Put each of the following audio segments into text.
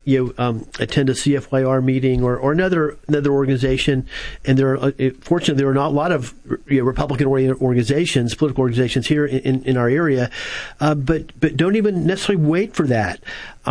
attend a CFYR meeting or another organization, and fortunately there are not a lot of Republican-oriented organizations, political organizations here in our area, but don't even necessarily wait for that.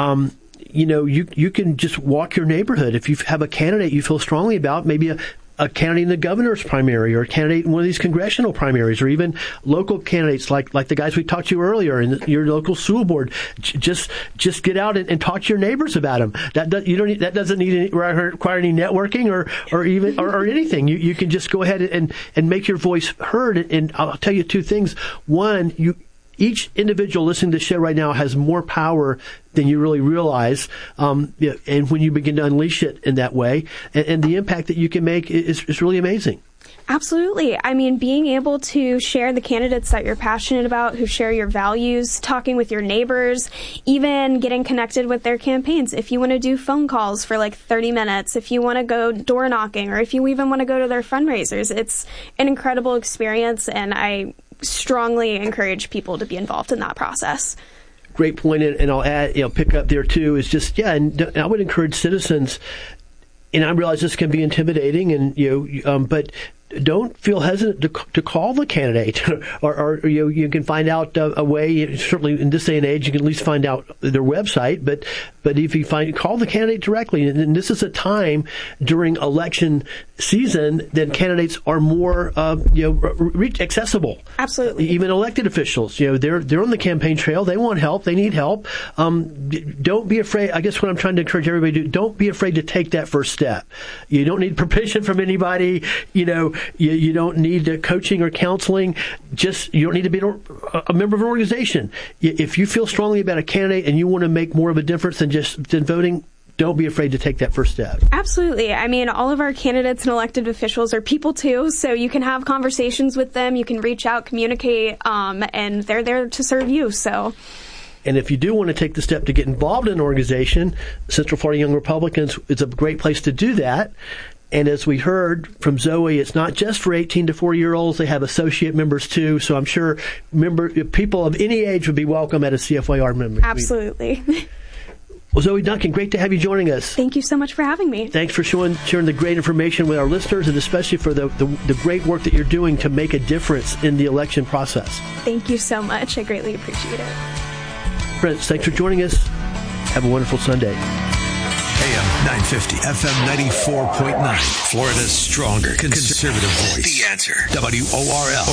You can just walk your neighborhood. If you have a candidate you feel strongly about, maybe a candidate in the governor's primary or a candidate in one of these congressional primaries or even local candidates like the guys we talked to earlier in your local school board. Just get out and talk to your neighbors about them. That doesn't require any networking or anything. You can just go ahead and make your voice heard. And I'll tell you two things. One, each individual listening to the show right now has more power than you really realize, and when you begin to unleash it in that way, and the impact that you can make is really amazing. Absolutely. I mean, being able to share the candidates that you're passionate about, who share your values, talking with your neighbors, even getting connected with their campaigns. If you want to do phone calls for like 30 minutes, if you want to go door knocking, or if you even want to go to their fundraisers, it's an incredible experience, and I strongly encourage people to be involved in that process. Great point, and I'll add, pick up there too, is just, and I would encourage citizens, and I realize this can be intimidating, and, but don't feel hesitant to call the candidate, or you can find out a way. Certainly in this day and age, you can at least find out their website. But if you call the candidate directly, and this is a time during election season that candidates are more accessible. Absolutely. Even elected officials, they're on the campaign trail. They want help. They need help. Don't be afraid. I guess what I'm trying to encourage everybody to do: don't be afraid to take that first step. You don't need permission from anybody. You don't need coaching or counseling. You don't need to be a member of an organization. If you feel strongly about a candidate and you want to make more of a difference than voting, don't be afraid to take that first step. Absolutely. I mean, all of our candidates and elected officials are people too, so you can have conversations with them. You can reach out, communicate, and they're there to serve you. So. And if you do want to take the step to get involved in an organization, Central Florida Young Republicans is a great place to do that. And as we heard from Zoe, it's not just for 18 to 40-year-olds. They have associate members, too. So I'm sure people of any age would be welcome at a CFYR member. Absolutely. Well, Zoe Duncan, great to have you joining us. Thank you so much for having me. Thanks for sharing the great information with our listeners, and especially for the great work that you're doing to make a difference in the election process. Thank you so much. I greatly appreciate it. Friends, thanks for joining us. Have a wonderful Sunday. AM 950, FM 94.9. Florida's stronger conservative voice. The Answer. WORL.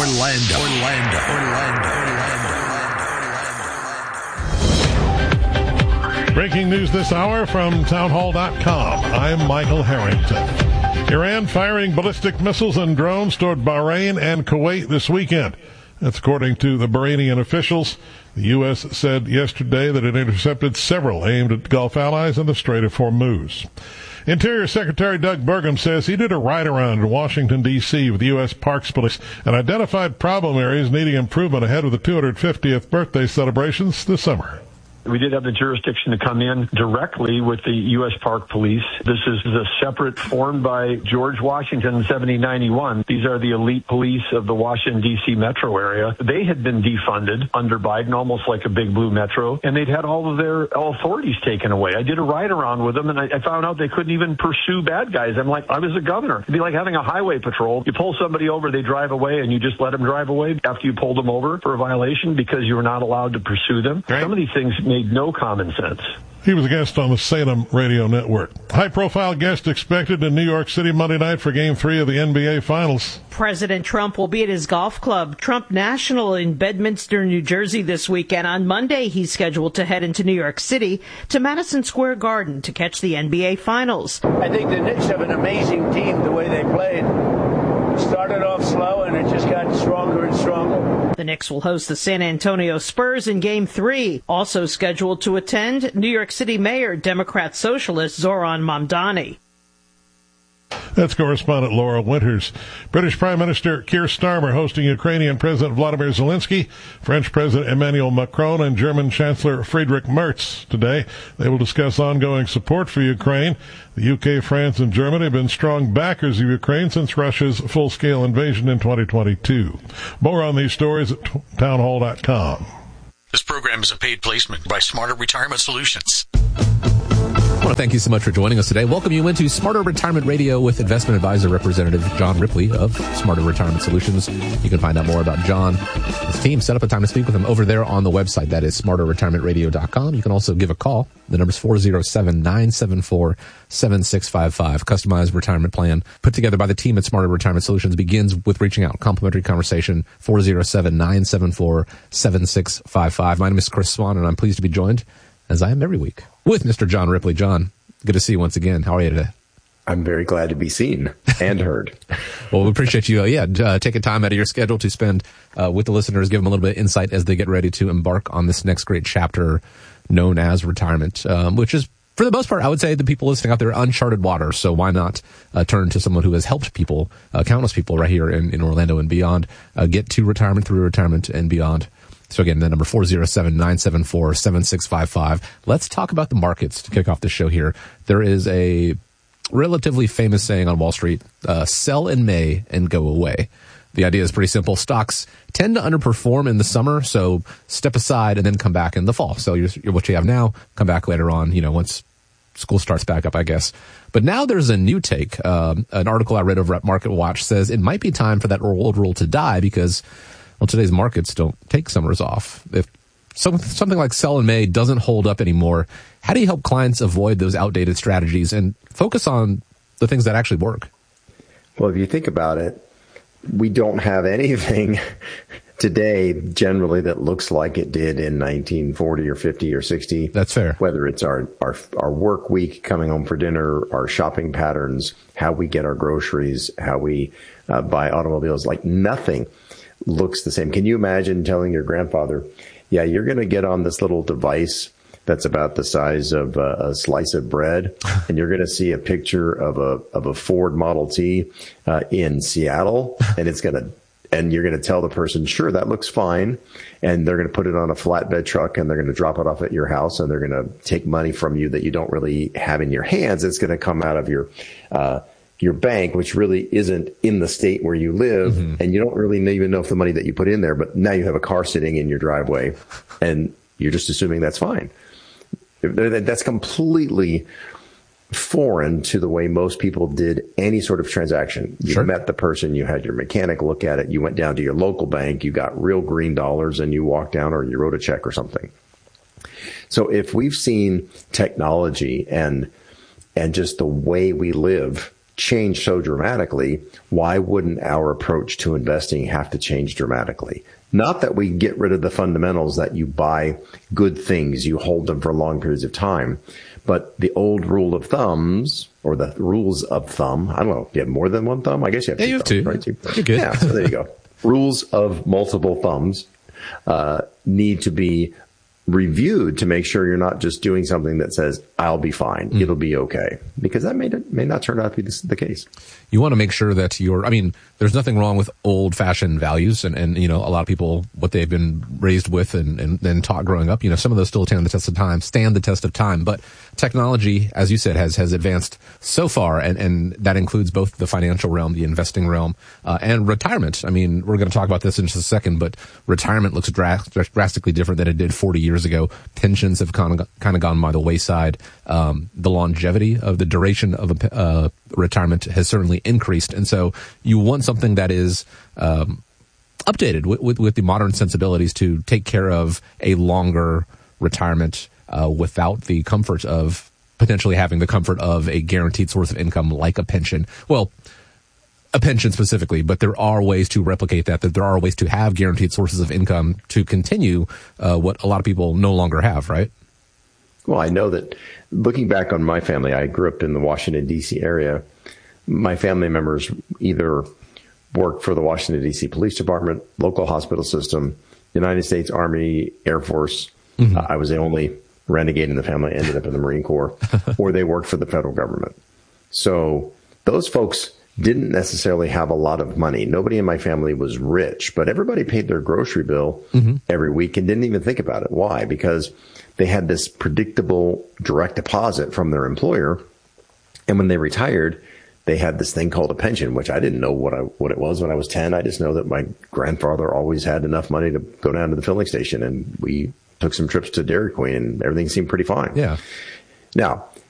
Orlando. Breaking news this hour from townhall.com. I'm Michael Harrington. Iran firing ballistic missiles and drones toward Bahrain and Kuwait this weekend. That's according to the Bahrainian officials. The U.S. said yesterday that it intercepted several aimed at Gulf allies in the Strait of Hormuz. Interior Secretary Doug Burgum says he did a ride-around in Washington, D.C. with U.S. Parks Police and identified problem areas needing improvement ahead of the 250th birthday celebrations this summer. We did have the jurisdiction to come in directly with the U.S. Park Police. This is a separate formed by George Washington in 1791. These are the elite police of the Washington, D.C. metro area. They had been defunded under Biden, almost like a big blue metro, and they'd had all of their authorities taken away. I did a ride-around with them, and I found out they couldn't even pursue bad guys. I'm like, I was a governor. It'd be like having a highway patrol. You pull somebody over, they drive away, and you just let them drive away after you pulled them over for a violation because you were not allowed to pursue them. Right. Some of these things made no common sense. He was a guest on the Salem Radio Network. High-profile guest expected in New York City Monday night for Game 3 of the NBA Finals. President Trump will be at his golf club, Trump National, in Bedminster, New Jersey this weekend. On Monday, he's scheduled to head into New York City to Madison Square Garden to catch the NBA Finals. I think the Knicks have an amazing team the way they played. Started off slow, and it just got stronger and stronger. The Knicks will host the San Antonio Spurs in Game 3. Also scheduled to attend, New York City Mayor, Democrat Socialist Zoran Mamdani. That's correspondent Laura Winters. British Prime Minister Keir Starmer hosting Ukrainian President Vladimir Zelensky, French President Emmanuel Macron, and German Chancellor Friedrich Merz today. They will discuss ongoing support for Ukraine. The UK, France, and Germany have been strong backers of Ukraine since Russia's full-scale invasion in 2022. More on these stories at townhall.com. This program is a paid placement by Smarter Retirement Solutions. I want to thank you so much for joining us today. Welcome you into Smarter Retirement Radio with investment advisor Representative John Ripley of Smarter Retirement Solutions. You can find out more about John, his team. Set up a time to speak with him over there on the website. That is smarterretirementradio.com. You can also give a call. The number is 407-974-7655. Customized retirement plan put together by the team at Smarter Retirement Solutions begins with reaching out. Complimentary conversation, 407-974-7655. My name is Chris Swan, and I'm pleased to be joined, as I am every week, with Mr. John Ripley. John, good to see you once again. How are you today? I'm very glad to be seen and heard. Well, we appreciate you, taking time out of your schedule to spend with the listeners, give them a little bit of insight as they get ready to embark on this next great chapter known as retirement, which is, for the most part, I would say the people listening out there, uncharted water. So why not turn to someone who has helped people, countless people right here in Orlando and beyond, get to retirement, through retirement and beyond. So again, the number 407-974-7655. Let's talk about the markets to kick off the show here. There is a relatively famous saying on Wall Street, sell in May and go away. The idea is pretty simple. Stocks tend to underperform in the summer, so step aside and then come back in the fall. So what you have now, come back later on, once school starts back up, I guess. But now there's a new take. An article I read over at Market Watch says it might be time for that old rule to die because, well, today's markets don't take summers off. If something like sell in May doesn't hold up anymore, how do you help clients avoid those outdated strategies and focus on the things that actually work? Well, if you think about it, we don't have anything today generally that looks like it did in 1940 or 50 or 60. That's fair. Whether it's our work week, coming home for dinner, our shopping patterns, how we get our groceries, how we buy automobiles, like nothing looks the same. Can you imagine telling your grandfather, yeah, you're going to get on this little device that's about the size of a slice of bread, and you're going to see a picture of a Ford Model T in Seattle, and you're going to tell the person, sure, that looks fine, and they're going to put it on a flatbed truck, and they're going to drop it off at your house, and they're going to take money from you that you don't really have in your hands. It's going to come out of your bank, which really isn't in the state where you live, and you don't really even know if the money that you put in there, but now you have a car sitting in your driveway, and you're just assuming that's fine. That's completely foreign to the way most people did any sort of transaction. You met the person, you had your mechanic look at it, you went down to your local bank, you got real green dollars, and you walked down or you wrote a check or something. So if we've seen technology and just the way we live change so dramatically, why wouldn't our approach to investing have to change dramatically? Not that we get rid of the fundamentals that you buy good things, you hold them for long periods of time, but the old rule of thumbs, or the rules of thumb, I don't know, do you have more than one thumb? I guess you have two. You have two. Right? You're good. Yeah, so there you go. Rules of multiple thumbs need to be reviewed to make sure you're not just doing something that says, I'll be fine, it'll be okay, because that may not turn out to be the case. You want to make sure that there's nothing wrong with old-fashioned values and a lot of people, what they've been raised with and taught growing up, some of those still stand the test of time, but technology, as you said, has advanced so far, and that includes both the financial realm, the investing realm, and retirement. I mean, we're going to talk about this in just a second, but retirement looks drastically different than it did 40 years ago. Pensions have kind of gone by the wayside. The longevity of the duration of retirement has certainly increased, and so you want something that is updated with the modern sensibilities to take care of a longer retirement without the comfort of potentially having the comfort of a guaranteed source of income like a pension. Well, a pension specifically, but there are ways to replicate that there are ways to have guaranteed sources of income to continue what a lot of people no longer have, right? Well, I know that looking back on my family, I grew up in the Washington, D.C. area. My family members either worked for the Washington, D.C. Police Department, local hospital system, United States Army, Air Force. I was the only renegade in the family, ended up in the Marine Corps, or they worked for the federal government. So those folks didn't necessarily have a lot of money. Nobody in my family was rich, but everybody paid their grocery bill every week and didn't even think about it. Why? Because they had this predictable direct deposit from their employer. And when they retired, they had this thing called a pension, which I didn't know what it was when I was 10. I just know that my grandfather always had enough money to go down to the filling station, and we took some trips to Dairy Queen and everything seemed pretty fine. Yeah. Now,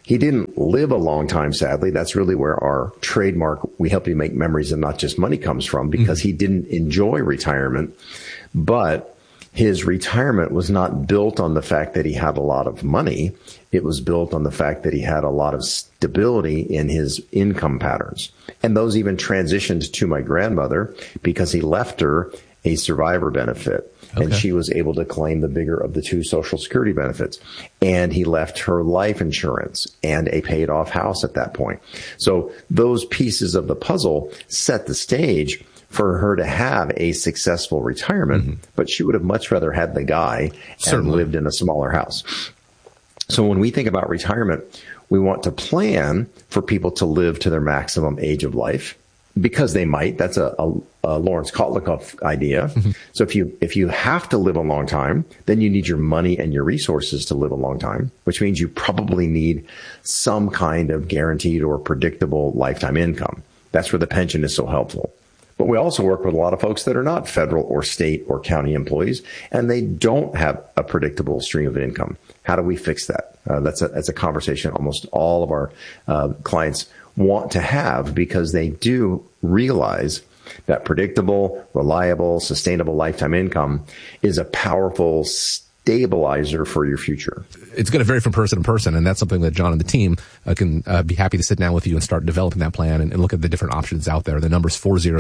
He didn't live a long time, sadly. That's really where our trademark, we help you make memories and not just money, comes from, because he didn't enjoy retirement. But his retirement was not built on the fact that he had a lot of money. It was built on the fact that he had a lot of stability in his income patterns. And those even transitioned to my grandmother because he left her a survivor benefit. Okay. And she was able to claim the bigger of the two Social Security benefits. And he left her life insurance and a paid off house at that point. So those pieces of the puzzle set the stage for her to have a successful retirement, but she would have much rather had the guy and lived in a smaller house. So when we think about retirement, we want to plan for people to live to their maximum age of life, because they might. That's a Lawrence Kotlikoff idea. So if you have to live a long time, then you need your money and your resources to live a long time, which means you probably need some kind of guaranteed or predictable lifetime income. That's where the pension is so helpful. But we also work with a lot of folks that are not federal or state or county employees, and they don't have a predictable stream of income. How do we fix that? That's a conversation almost all of our clients want to have, because they do realize that predictable, reliable, sustainable lifetime income is a powerful stabilizer for your future. It's going to vary from person to person, and that's something that John and the team can be happy to sit down with you and start developing that plan and look at the different options out there. The number's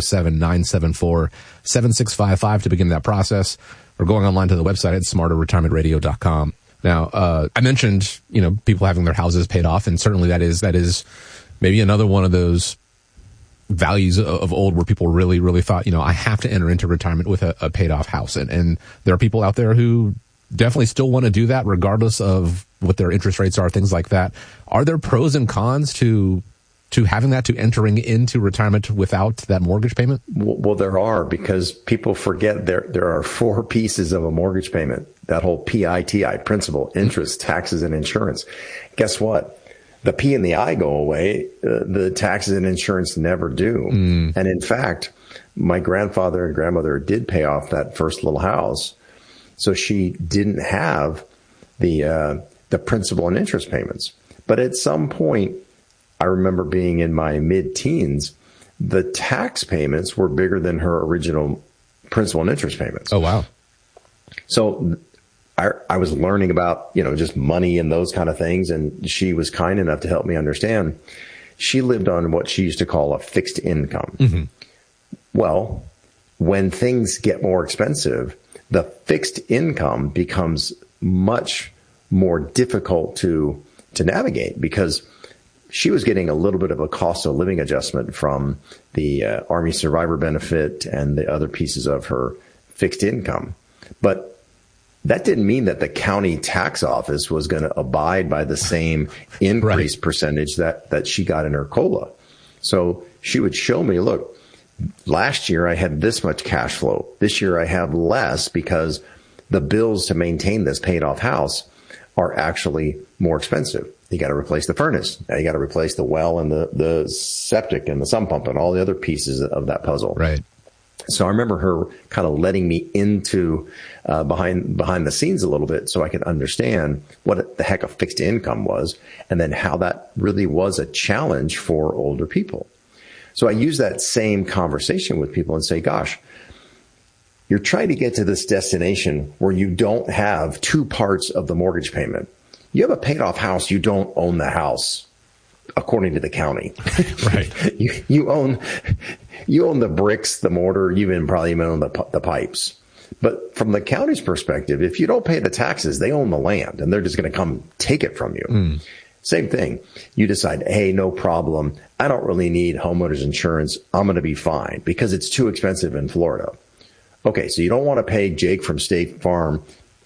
407-974-7655 to begin that process, or going online to the website at smarterretirementradio.com. Now, I mentioned, people having their houses paid off, and certainly that is maybe another one of those values of old where people really, really thought, I have to enter into retirement with a paid off house. And there are people out there who definitely still want to do that regardless of what their interest rates are, things like that. Are there pros and cons to having that, to entering into retirement without that mortgage payment? Well, there are, because people forget there are four pieces of a mortgage payment. That whole PITI, principal, interest, taxes, and insurance. Guess what? The P and the I go away. The taxes and insurance never do. And in fact, my grandfather and grandmother did pay off that first little house, so she didn't have the principal and interest payments. But at some point, I remember being in my mid-teens, the tax payments were bigger than her original principal and interest payments. Oh, wow. So I was learning about, just money and those kind of things. And she was kind enough to help me understand. She lived on what she used to call a fixed income. Well, when things get more expensive, the fixed income becomes much more difficult to navigate, because she was getting a little bit of a cost of living adjustment from the Army survivor benefit and the other pieces of her fixed income. But that didn't mean that the county tax office was going to abide by the same increase percentage that she got in her COLA. So she would show me, look, last year I had this much cash flow. This year I have less because the bills to maintain this paid off house are actually more expensive. You got to replace the furnace. Now you got to replace the well and the septic and the sump pump and all the other pieces of that puzzle. Right. So I remember her kind of letting me into behind the scenes a little bit so I could understand what the heck a fixed income was, and then how that really was a challenge for older people. So I use that same conversation with people and say, gosh, you're trying to get to this destination where you don't have two parts of the mortgage payment. You have a paid off house. You don't own the house, according to the county. Right. You own the bricks, the mortar. You probably even own the pipes. But from the county's perspective, if you don't pay the taxes, they own the land, and they're just going to come take it from you. Same thing. You decide, hey, no problem. I don't really need homeowners insurance. I'm going to be fine because it's too expensive in Florida. Okay, so you don't want to pay Jake from State Farm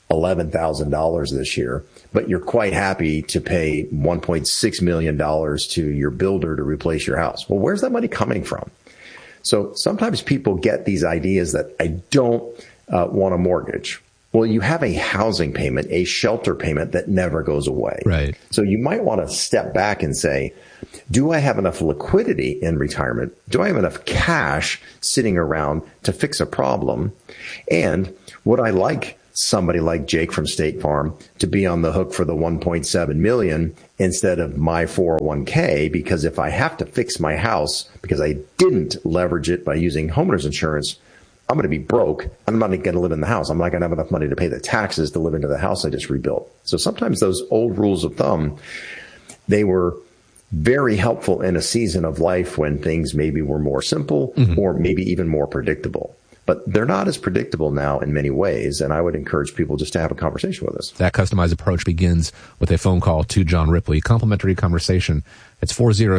$11,000 this year, but you're quite happy to pay $1.6 million to your builder to replace your house. Well, where's that money coming from? So sometimes people get these ideas that I don't want a mortgage. Well, you have a housing payment, a shelter payment that never goes away. Right. So you might want to step back and say, do I have enough liquidity in retirement? Do I have enough cash sitting around to fix a problem? And would I like somebody like Jake from State Farm to be on the hook for the $1.7 million instead of my 401k, because if I have to fix my house because I didn't leverage it by using homeowners insurance, I'm going to be broke. I'm not going to live in the house. I'm not going to have enough money to pay the taxes to live into the house I just rebuilt. So sometimes those old rules of thumb, they were very helpful in a season of life when things maybe were more simple or maybe even more predictable. But they're not as predictable now in many ways, and I would encourage people just to have a conversation with us. That customized approach begins with a phone call to John Ripley. Complimentary conversation. It's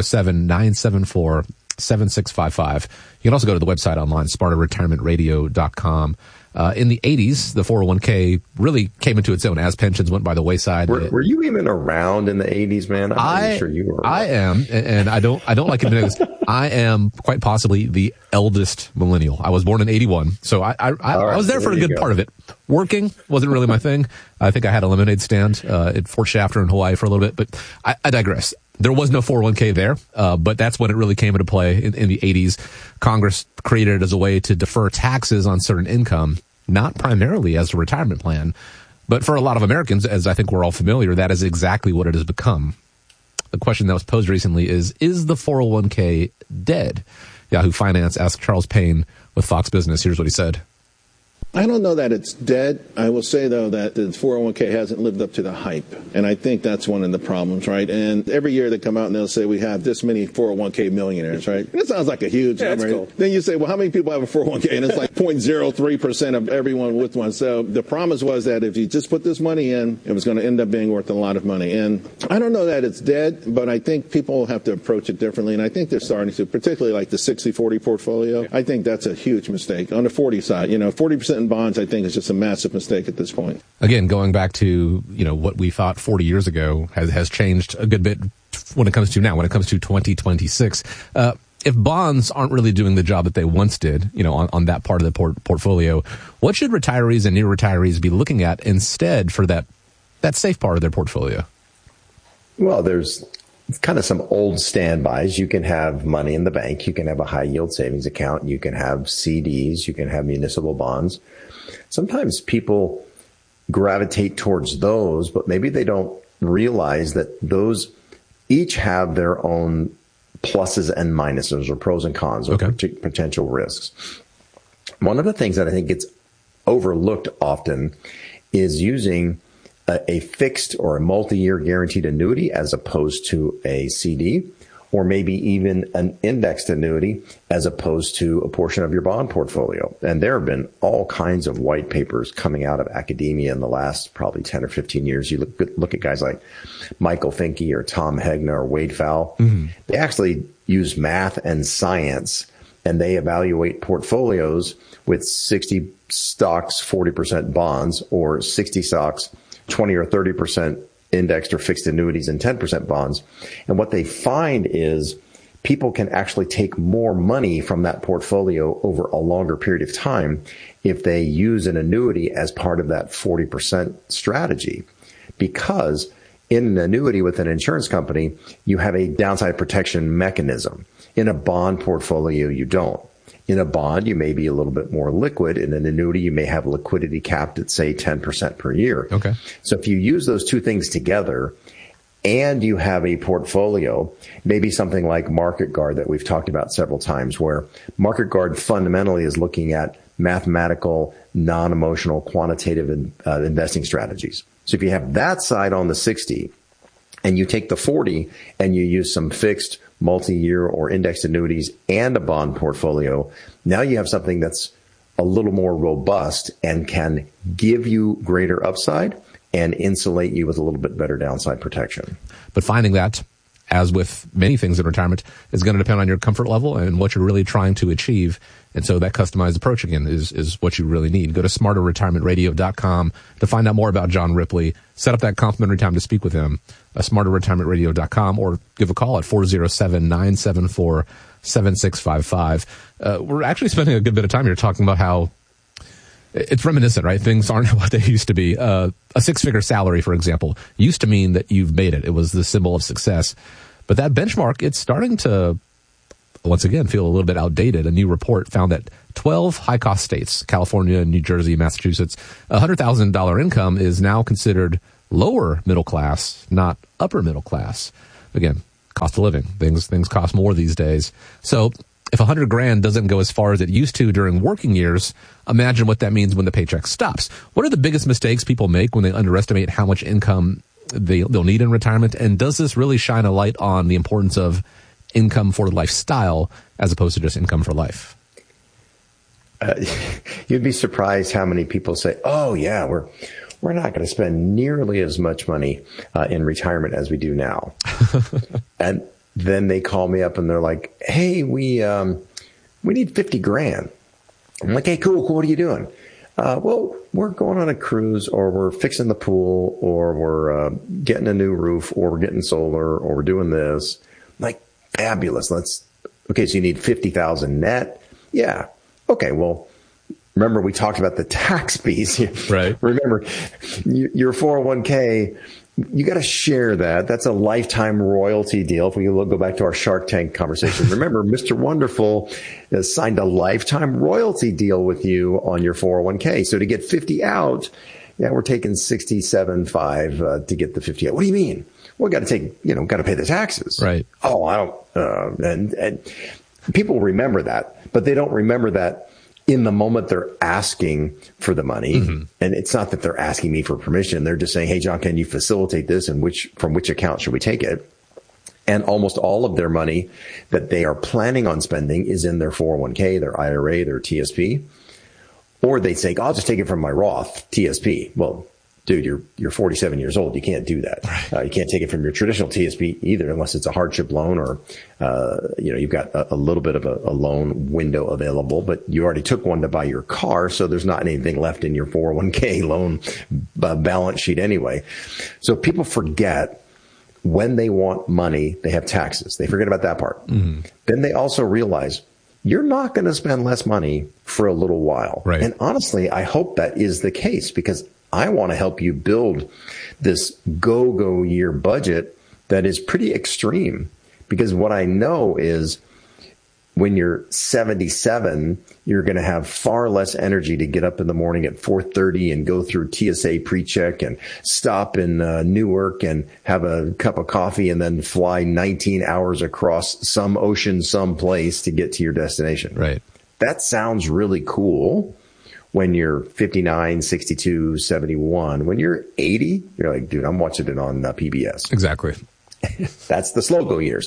407-974-7655. You can also go to the website online, SpartaRetirementRadio.com. In the 80s, the 401k really came into its own as pensions went by the wayside. Were you even around in the 80s, man? I'm sure you were. I am, and I don't like admitting this. I am quite possibly the eldest millennial. I was born in 81, so I was there for a good part of it. Working wasn't really my thing. I think I had a lemonade stand at Fort Shafter in Hawaii for a little bit, but I digress. There was no 401k there, but that's when it really came into play in the 80s. Congress created it as a way to defer taxes on certain income, not primarily as a retirement plan. But for a lot of Americans, as I think we're all familiar, that is exactly what it has become. The question that was posed recently is the 401k dead? Yahoo Finance asked Charles Payne with Fox Business. Here's what he said. I don't know that it's dead. I will say, though, that the 401k hasn't lived up to the hype. And I think that's one of the problems, right? And every year they come out and they'll say we have this many 401k millionaires, right? And it sounds like a huge number. Cool. Then you say, well, how many people have a 401k? And it's like 0.03% of everyone with one. So the promise was that if you just put this money in, it was going to end up being worth a lot of money. And I don't know that it's dead, but I think people have to approach it differently. And I think they're starting to, particularly like the 60-40 portfolio. I think that's a huge mistake. On the 40 side, 40% in bonds, I think, is just a massive mistake at this point. Again, going back to, what we thought 40 years ago has changed a good bit when it comes to now, when it comes to 2026. If bonds aren't really doing the job that they once did, on that part of the portfolio, what should retirees and new retirees be looking at instead for that safe part of their portfolio? Well, there's kind of some old standbys. You can have money in the bank. You can have a high yield savings account. You can have CDs. You can have municipal bonds. Sometimes people gravitate towards those, but maybe they don't realize that those each have their own pluses and minuses, or pros and cons, or potential risks. One of the things that I think gets overlooked often is using a fixed or a multi-year guaranteed annuity as opposed to a CD, or maybe even an indexed annuity as opposed to a portion of your bond portfolio. And there have been all kinds of white papers coming out of academia in the last probably 10 or 15 years. You look at guys like Michael Finke or Tom Hegna or Wade Fowle. Mm-hmm. They actually use math and science, and they evaluate portfolios with 60 stocks, 40% bonds, or 60 stocks, 20 or 30% indexed or fixed annuities, and 10% bonds. And what they find is people can actually take more money from that portfolio over a longer period of time if they use an annuity as part of that 40% strategy. Because in an annuity with an insurance company, you have a downside protection mechanism. In a bond portfolio, you don't. In a bond, you may be a little bit more liquid. In an annuity, you may have liquidity capped at, say, 10% per year. Okay. So if you use those two things together and you have a portfolio, maybe something like Market Guard that we've talked about several times, where Market Guard fundamentally is looking at mathematical, non-emotional, quantitative investing strategies. So if you have that side on the 60 and you take the 40 and you use some fixed multi-year or indexed annuities and a bond portfolio, now you have something that's a little more robust and can give you greater upside and insulate you with a little bit better downside protection. But finding that, as with many things in retirement, is going to depend on your comfort level and what you're really trying to achieve. And so that customized approach, again, is what you really need. Go to SmarterRetirementRadio.com to find out more about John Ripley. Set up that complimentary time to speak with him. SmarterRetirementRadio.com, or give a call at 407-974-7655. We're actually spending a good bit of time here talking about how it's reminiscent, right? Things aren't what they used to be. A six-figure salary, for example, used to mean that you've made it. It was the symbol of success. But that benchmark, it's starting to once again, feel a little bit outdated. A new report found that 12 high-cost states, California, New Jersey, Massachusetts, $100,000 income is now considered lower middle class, not upper middle class. Again, cost of living. Things cost more these days. So if $100,000 doesn't go as far as it used to during working years, imagine what that means when the paycheck stops. What are the biggest mistakes people make when they underestimate how much income they'll need in retirement? And does this really shine a light on the importance of income for lifestyle as opposed to just income for life? You'd be surprised how many people say, oh, yeah, we're not going to spend nearly as much money in retirement as we do now. And then they call me up and they're like, hey, we need $50,000. I'm like, hey, cool. What are you doing? Well, we're going on a cruise, or we're fixing the pool, or we're getting a new roof, or we're getting solar, or we're doing this. I'm like, fabulous. Okay, so you need $50,000 net? Yeah. Okay, well, remember we talked about the tax piece. Right. Remember, your 401k, you got to share that. That's a lifetime royalty deal. If we go back to our Shark Tank conversation, remember, Mr. Wonderful has signed a lifetime royalty deal with you on your 401k. So to get 50 out, yeah, we're taking 67.5 to get the 50 out. What do you mean? Well, got to pay the taxes. Right. Oh, I don't. And people remember that, but they don't remember that in the moment they're asking for the money. Mm-hmm. And it's not that they're asking me for permission. They're just saying, hey, John, can you facilitate this? And from which account should we take it? And almost all of their money that they are planning on spending is in their 401k, their IRA, their TSP. Or they say, I'll just take it from my Roth TSP. Well, dude, you're 47 years old. You can't do that. Right. You can't take it from your traditional TSP either, unless it's a hardship loan or, you've got a little bit of a loan window available, but you already took one to buy your car. So there's not anything left in your 401k loan balance sheet anyway. So people forget when they want money, they have taxes. They forget about that part. Mm-hmm. Then they also realize you're not going to spend less money for a little while. Right. And honestly, I hope that is the case, because I want to help you build this go-go year budget that is pretty extreme. Because what I know is when you're 77, you're going to have far less energy to get up in the morning at 4:30 and go through TSA pre-check and stop in Newark and have a cup of coffee and then fly 19 hours across some ocean someplace to get to your destination. Right. That sounds really cool when you're 59, 62, 71. When you're 80, you're like, dude, I'm watching it on PBS. Exactly. That's the slow-go years.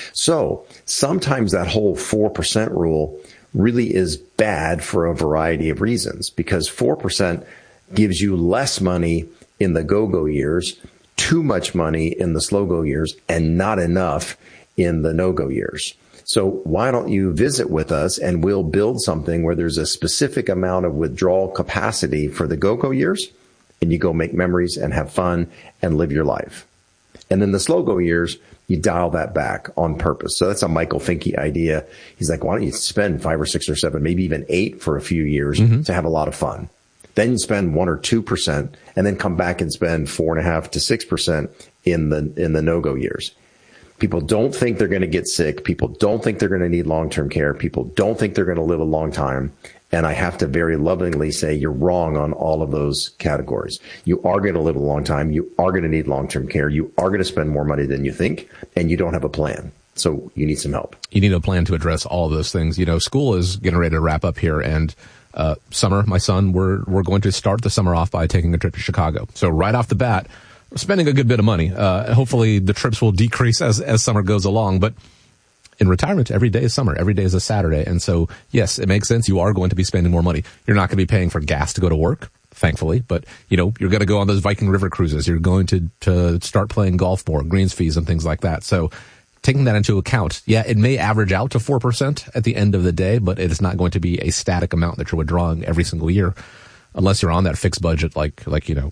So sometimes that whole 4% rule really is bad for a variety of reasons, because 4% gives you less money in the go-go years, too much money in the slow-go years, and not enough in the no-go years. So why don't you visit with us and we'll build something where there's a specific amount of withdrawal capacity for the go-go years, and you go make memories and have fun and live your life. And then the slow-go years, you dial that back on purpose. So that's a Michael Finke idea. He's like, why don't you spend 5 or 6 or 7, maybe even 8 for a few years to have a lot of fun? Then you spend 1 or 2% and then come back and spend 4.5 to 6% in the no-go years. People don't think they're going to get sick. People don't think they're going to need long-term care. People don't think they're going to live a long time. And I have to very lovingly say you're wrong on all of those categories. You are going to live a long time. You are going to need long-term care. You are going to spend more money than you think, and you don't have a plan. So you need some help. You need a plan to address all of those things. You know, school is getting ready to wrap up here, and summer, my son, we're going to start the summer off by taking a trip to Chicago. So right off the bat, we're spending a good bit of money. Hopefully the trips will decrease as summer goes along, but in retirement, every day is summer. Every day is a Saturday. And so, yes, it makes sense. You are going to be spending more money. You're not going to be paying for gas to go to work, thankfully, but you're going to go on those Viking River cruises. You're going to start playing golf more, greens fees and things like that. So taking that into account, yeah, it may average out to 4% at the end of the day, but it is not going to be a static amount that you're withdrawing every single year, unless you're on that fixed budget, like you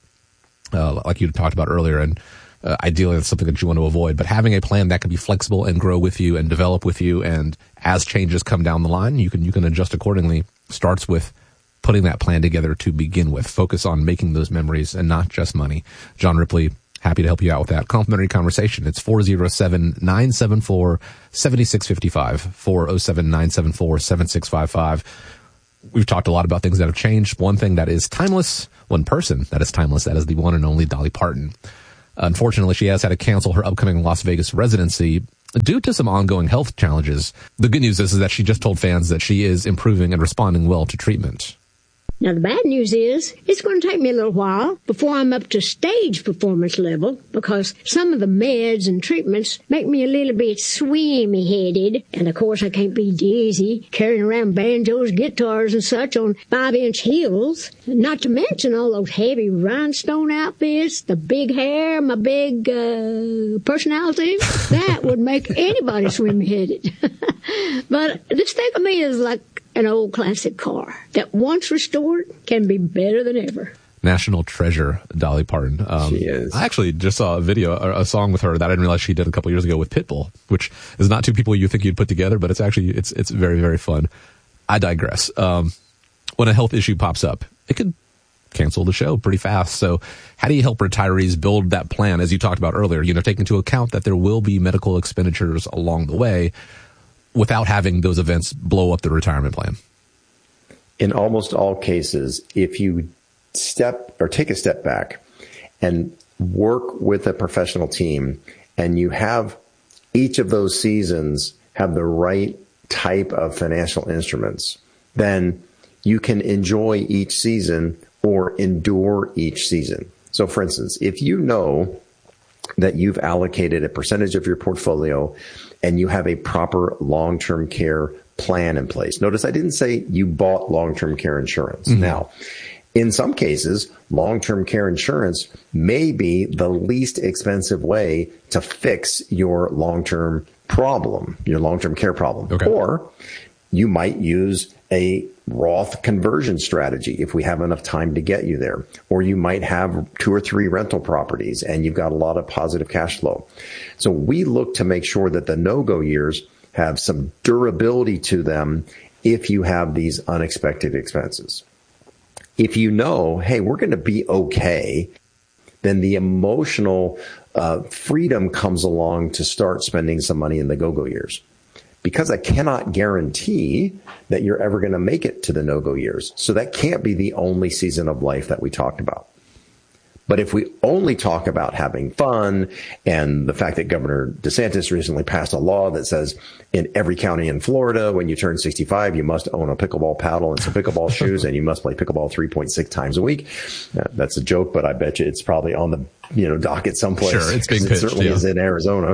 talked about earlier. And ideally, that's something that you want to avoid. But having a plan that can be flexible and grow with you and develop with you, and as changes come down the line, you can adjust accordingly, starts with putting that plan together to begin with. Focus on making those memories and not just money. John Ripley, Happy to help you out with that. Complimentary conversation. It's 407-974-7655. 407-974-7655. We've talked a lot about things that have changed. One thing that is timeless, one person that is timeless, that is the one and only Dolly Parton. Unfortunately, she has had to cancel her upcoming Las Vegas residency due to some ongoing health challenges. The good news is that she just told fans that she is improving and responding well to treatment. Now, the bad news is it's going to take me a little while before I'm up to stage performance level because some of the meds and treatments make me a little bit swimmy-headed. And, of course, I can't be dizzy carrying around banjos, guitars, and such on 5-inch heels. Not to mention all those heavy rhinestone outfits, the big hair, my big personality. That would make anybody swimmy-headed. But just think of me as like an old classic car that once restored can be better than ever. National treasure, Dolly Parton. She is. I actually just saw a song with her that I didn't realize she did a couple years ago with Pitbull, which is not two people you think you'd put together, but it's very, very fun. I digress. When a health issue pops up, it could cancel the show pretty fast. So how do you help retirees build that plan, as you talked about earlier, take into account that there will be medical expenditures along the way, without having those events blow up the retirement plan? In almost all cases, if you take a step back and work with a professional team and you have each of those seasons have the right type of financial instruments, then you can enjoy each season or endure each season. So for instance, if you know that you've allocated a percentage of your portfolio and you have a proper long-term care plan in place. Notice I didn't say you bought long-term care insurance. Mm-hmm. Now, in some cases, long-term care insurance may be the least expensive way to fix your long-term problem, your long-term care problem. Okay. Or you might use a Roth conversion strategy if we have enough time to get you there. Or you might have 2 or 3 rental properties and you've got a lot of positive cash flow. So we look to make sure that the no-go years have some durability to them if you have these unexpected expenses. If you know, hey, we're going to be okay, then the emotional freedom comes along to start spending some money in the go-go years. Because I cannot guarantee that you're ever going to make it to the no-go years. So that can't be the only season of life that we talked about. But if we only talk about having fun and the fact that Governor DeSantis recently passed a law that says in every county in Florida, when you turn 65, you must own a pickleball paddle and some pickleball shoes, and you must play pickleball 3.6 times a week. That's a joke, but I bet you it's probably on the docket someplace. Sure, it's being pitched. It certainly is in Arizona.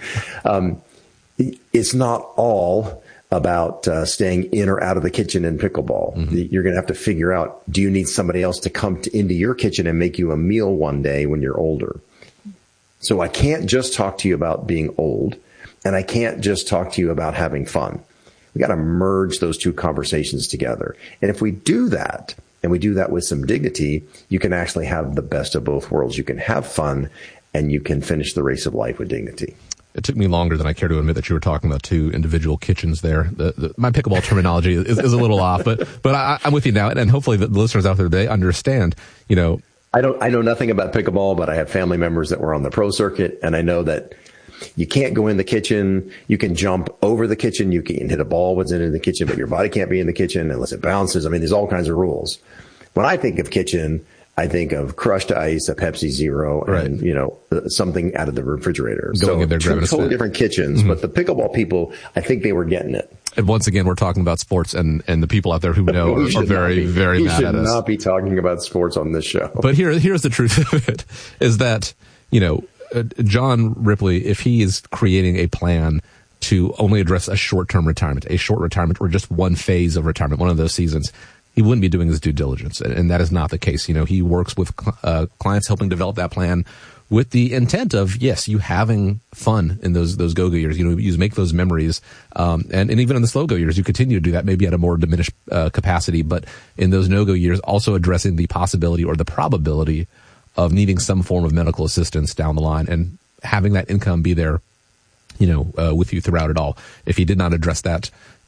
It's not all about staying in or out of the kitchen in pickleball. Mm-hmm. You're going to have to figure out, do you need somebody else to come into your kitchen and make you a meal one day when you're older? So I can't just talk to you about being old, and I can't just talk to you about having fun. We got to merge those two conversations together. And if we do that, and we do that with some dignity, you can actually have the best of both worlds. You can have fun, and you can finish the race of life with dignity. It took me longer than I care to admit that you were talking about 2 individual kitchens there. My pickleball terminology is a little off, but I'm with you now, and hopefully the listeners out there, they understand, I know nothing about pickleball, but I have family members that were on the pro circuit, and I know that you can't go in the kitchen. You can jump over the kitchen. You can hit a ball what's in the kitchen, but your body can't be in the kitchen unless it bounces. I mean, there's all kinds of rules. When I think of kitchen, I think of crushed ice, a Pepsi Zero, and, something out of the refrigerator. Going in there, two totally different kitchens, mm-hmm. But the pickleball people, I think they were getting it. And once again, we're talking about sports, and the people out there who know are very, very mad at us. We should not be talking about sports on this show. But here's the truth of it, is that, John Ripley, if he is creating a plan to only address a short-term retirement, a short retirement, or just one phase of retirement, one of those seasons, he wouldn't be doing his due diligence, and that is not the case. He works with clients helping develop that plan with the intent of, yes, you having fun in those go-go years. You make those memories, and even in the slow-go years, you continue to do that, maybe at a more diminished capacity. But in those no-go years, also addressing the possibility or the probability of needing some form of medical assistance down the line, and having that income be there, with you throughout it all. If he did not address that,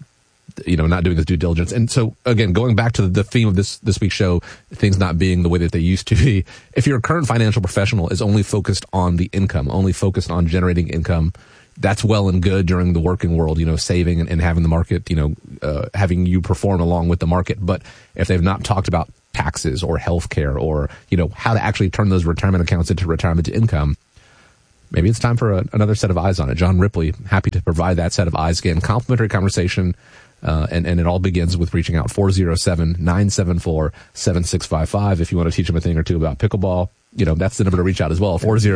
not doing his due diligence. And so, again, going back to the theme of this week's show, things not being the way that they used to be. If your current financial professional is only focused on the income, only focused on generating income, that's well and good during the working world, saving and having the market, having you perform along with the market. But if they've not talked about taxes or healthcare or, how to actually turn those retirement accounts into retirement to income, maybe it's time for another set of eyes on it. John Ripley, happy to provide that set of eyes. Again, complimentary conversation, and it all begins with reaching out 407-974-7655. If you want to teach them a thing or two about pickleball, that's the number to reach out as well.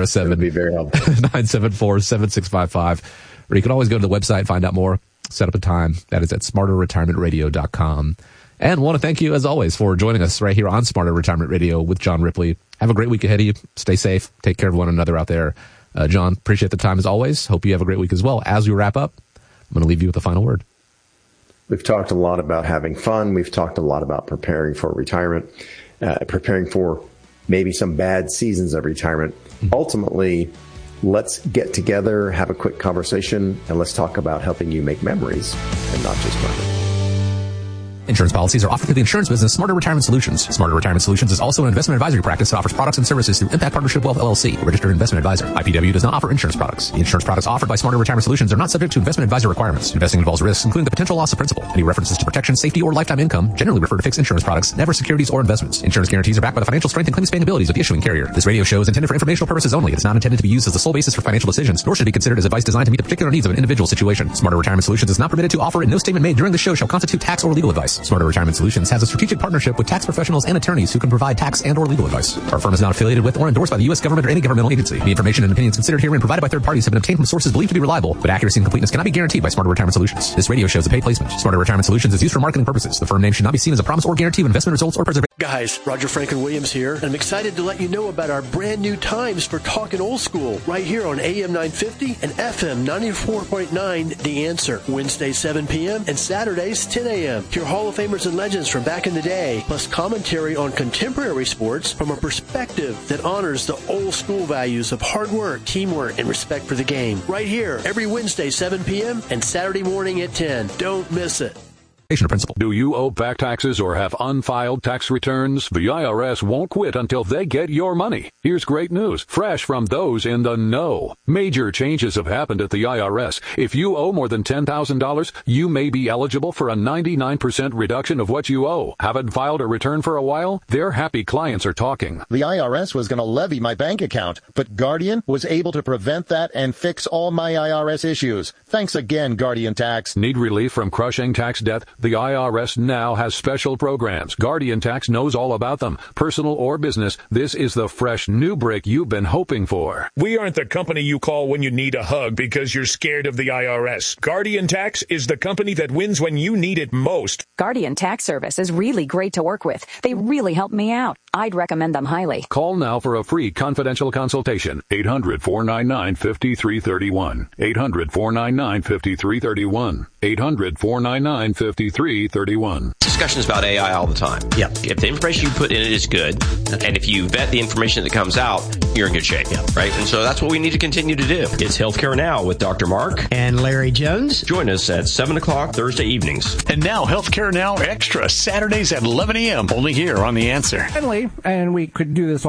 407-974-7655. Or you can always go to the website, find out more, set up a time. That is at smarterretirementradio.com. And want to thank you, as always, for joining us right here on Smarter Retirement Radio with John Ripley. Have a great week ahead of you. Stay safe. Take care of one another out there. John, appreciate the time as always. Hope you have a great week as well. As we wrap up, I'm going to leave you with the final word. We've talked a lot about having fun. We've talked a lot about preparing for retirement, preparing for maybe some bad seasons of retirement. Ultimately, let's get together, have a quick conversation, and let's talk about helping you make memories and not just money. Insurance policies are offered through the insurance business Smarter Retirement Solutions. Smarter Retirement Solutions is also an investment advisory practice that offers products and services through Impact Partnership Wealth LLC, a registered investment advisor. IPW does not offer insurance products. The insurance products offered by Smarter Retirement Solutions are not subject to investment advisor requirements. Investing involves risks, including the potential loss of principal. Any references to protection, safety, or lifetime income generally refer to fixed insurance products, never securities or investments. Insurance guarantees are backed by the financial strength and claims paying abilities of the issuing carrier. This radio show is intended for informational purposes only. It is not intended to be used as the sole basis for financial decisions, nor should it be considered as advice designed to meet the particular needs of an individual situation. Smarter Retirement Solutions is not permitted to offer, and no statement made during the show shall constitute tax or legal advice. Smarter Retirement Solutions has a strategic partnership with tax professionals and attorneys who can provide tax and or legal advice. Our firm is not affiliated with or endorsed by the U.S. government or any governmental agency. The information and opinions considered herein provided by third parties have been obtained from sources believed to be reliable, but accuracy and completeness cannot be guaranteed by Smarter Retirement Solutions. This radio show is a paid placement. Smarter Retirement Solutions is used for marketing purposes. The firm name should not be seen as a promise or guarantee of investment results or preservation. Guys, Roger Franklin-Williams here, and I'm excited to let you know about our brand new times for Talkin' Old School right here on AM 950 and FM 94.9 The Answer. Wednesdays 7 p.m. and Saturdays 10 a.m. Hear Hall of Famers and legends from back in the day, plus commentary on contemporary sports from a perspective that honors the old school values of hard work, teamwork, and respect for the game. Right here, every Wednesday 7 p.m. and Saturday morning at 10. Don't miss it. Principle. Do you owe back taxes or have unfiled tax returns? The IRS won't quit until they get your money. Here's great news, fresh from those in the know. Major changes have happened at the IRS. If you owe more than $10,000, you may be eligible for a 99% reduction of what you owe. Haven't filed a return for a while? Their happy clients are talking. The IRS was going to levy my bank account, but Guardian was able to prevent that and fix all my IRS issues. Thanks again, Guardian Tax. Need relief from crushing tax debt? The IRS now has special programs. Guardian Tax knows all about them. Personal or business, this is the fresh new break you've been hoping for. We aren't the company you call when you need a hug because you're scared of the IRS. Guardian Tax is the company that wins when you need it most. Guardian Tax Service is really great to work with. They really helped me out. I'd recommend them highly. Call now for a free confidential consultation. 800-499-5331. 800-499-5331. 800-499-5331. Discussions about AI all the time. Yeah. If the information you put in it is good, and if you vet the information that comes out, you're in good shape. Yeah. Right? And so that's what we need to continue to do. It's Healthcare Now with Dr. Mark and Larry Jones. Join us at 7 o'clock Thursday evenings. And now Healthcare Now Extra, Saturdays at 11 a.m. Only here on The Answer. Finally, and we could do this all.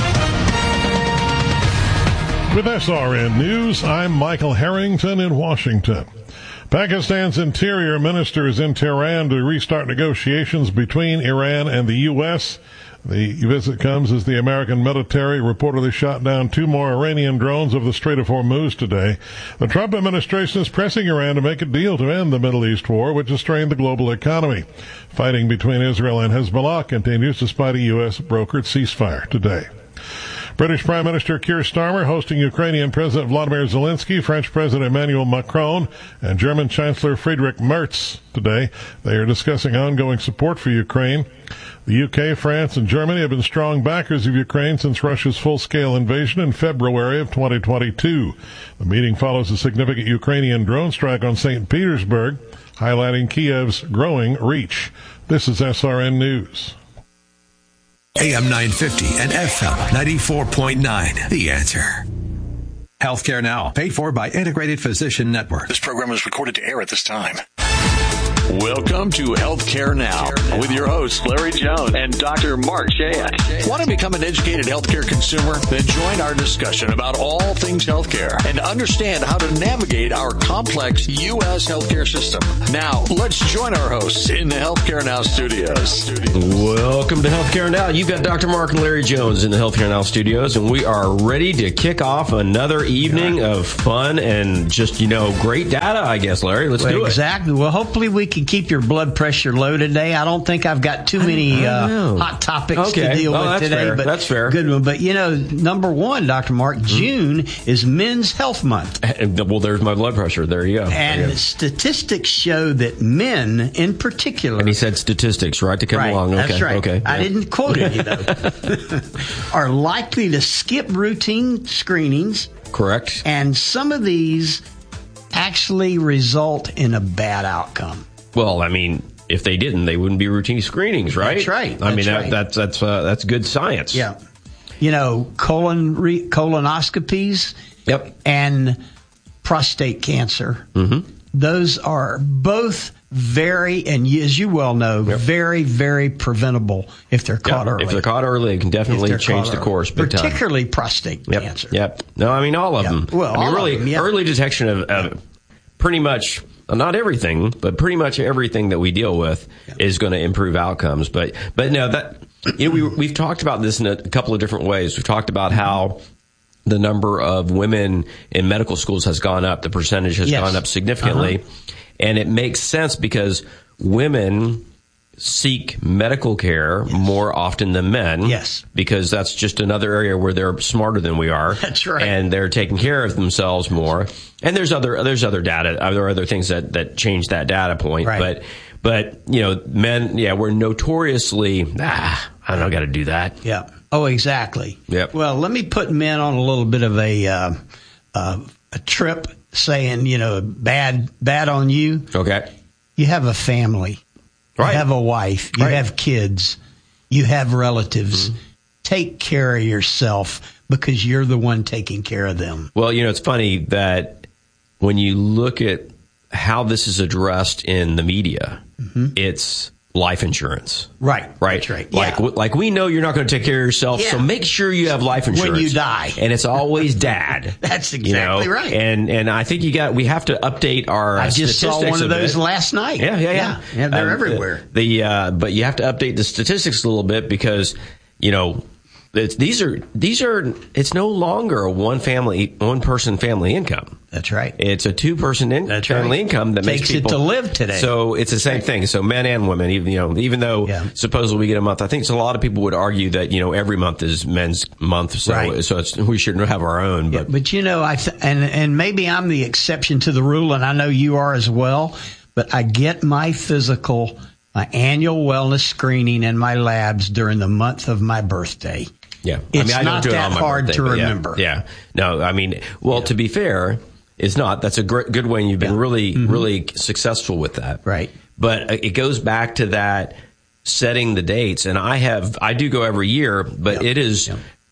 With SRN News, I'm Michael Harrington in Washington. Pakistan's interior minister is in Tehran to restart negotiations between Iran and the U.S. The visit comes as the American military reportedly shot down 2 more Iranian drones over the Strait of Hormuz today. The Trump administration is pressing Iran to make a deal to end the Middle East war, which has strained the global economy. Fighting between Israel and Hezbollah continues despite a U.S. brokered ceasefire today. British Prime Minister Keir Starmer hosting Ukrainian President Vladimir Zelensky, French President Emmanuel Macron, and German Chancellor Friedrich Merz today. They are discussing ongoing support for Ukraine. The UK, France, and Germany have been strong backers of Ukraine since Russia's full-scale invasion in February of 2022. The meeting follows a significant Ukrainian drone strike on St. Petersburg, highlighting Kiev's growing reach. This is SRN News. AM 950 and FM 94.9. The Answer. Healthcare Now, paid for by Integrated Physician Network. This program is recorded to air at this time. Welcome to Healthcare Now with your host, Larry Jones and Dr. Mark Chayat. Want to become an educated healthcare consumer? Then join our discussion about all things healthcare and understand how to navigate our complex U.S. healthcare system. Now, let's join our hosts in the Healthcare Now studios. Welcome to Healthcare Now. You've got Dr. Mark and Larry Jones in the Healthcare Now studios, and we are ready to kick off another evening of fun and just, great data, I guess, Larry. Let's do it. Exactly. Well, hopefully we can keep your blood pressure low today. I don't think I've got too many hot topics to deal with today. Fair. But that's fair. Good one. But, number one, Dr. Mark, June is Men's Health Month. Well, there's my blood pressure. There you go. And statistics show that men in particular. And he said statistics, right, to come along. Okay. That's right. Okay. I didn't quote it, are likely to skip routine screenings. Correct. And some of these actually result in a bad outcome. Well, if they didn't, they wouldn't be routine screenings, right? That's right. That's good science. Yeah. Colonoscopies. Yep. And prostate cancer. Mm-hmm. Those are both very, and as you well know, very, very preventable if they're caught early. If they're caught early, it can definitely change the course. Particularly prostate cancer. Yep. No, all of them. Well, early detection of pretty much, not everything, but pretty much everything that we deal with is going to improve outcomes. But no, that we've talked about this in a couple of different ways. We've talked about how the number of women in medical schools has gone up. The percentage has gone up significantly. Uh-huh. And it makes sense because women seek medical care more often than men. Yes. Because that's just another area where they're smarter than we are. That's right. And they're taking care of themselves more. And there's other data. There are other things that change that data point. Right. But men, we're notoriously, I don't got to do that. Yeah. Oh, exactly. Yep. Well, let me put men on a little bit of a trip saying, bad on you. Okay. You have a family. Right. You have a wife. You have kids. You have relatives. Mm-hmm. Take care of yourself because you're the one taking care of them. Well, it's funny that when you look at how this is addressed in the media, it's life insurance. Right. That's right. Like we know you're not going to take care of yourself, so make sure you have life insurance. When you die. And it's always dad. That's exactly right. And I think we have to update our I just saw one of those last night. Yeah, they're everywhere. But you have to update the statistics a little bit because, it's no longer a one person family income. That's right. It's a two-person family income that makes it to live today. So it's the same thing. So men and women, even though supposedly we get a month, I think a lot of people would argue that every month is men's month. So we shouldn't have our own. But and maybe I'm the exception to the rule, and I know you are as well. But I get my annual wellness screening and my labs during the month of my birthday. Yeah. It's I not don't do it that on my hard birthday, to remember. Yeah. No, to be fair, it's not. That's a good way. And you've been really successful with that. Right. But it goes back to that setting the dates. And I do go every year, but it is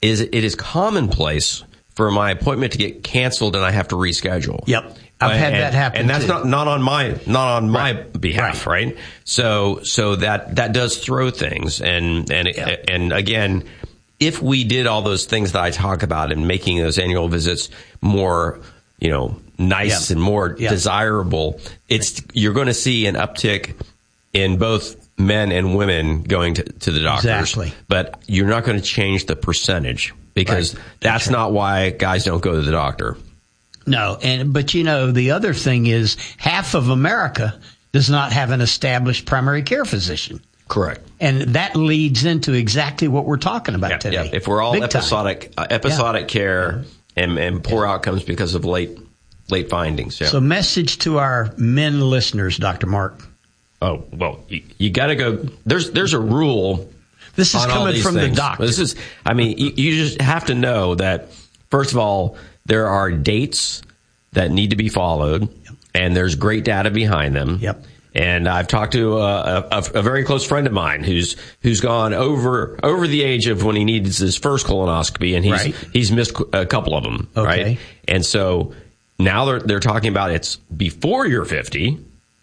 commonplace for my appointment to get canceled and I have to reschedule. Yep. I've had that happen, and that's not on my behalf, right? So that does throw things, and again, if we did all those things that I talk about and making those annual visits more, nice and more desirable, you're going to see an uptick in both men and women going to the doctors. Exactly. But you're not going to change the percentage because that's not why guys don't go to the doctor. No, but the other thing is half of America does not have an established primary care physician. Correct. And that leads into exactly what we're talking about today. Yeah. If we're all episodic care and poor outcomes because of late findings. Yeah. So message to our men listeners, Dr. Mark. Oh, well, you got to go. There's a rule. This is coming from the doctor. You just have to know that, first of all, there are dates that need to be followed, and there's great data behind them. Yep. And I've talked to a very close friend of mine who's gone over the age of when he needs his first colonoscopy, and he's missed a couple of them. Okay. Right. And so now they're talking about it's before you're 50.